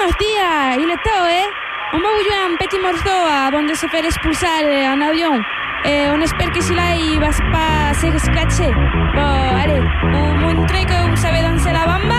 buenos días. Il est tard, On va jouer un petit morceau avant de se faire expulsar en avion. On espère que celui-là, il va pas se scratcher. Bon, allez, vous montrez que vous savez danser la bamba.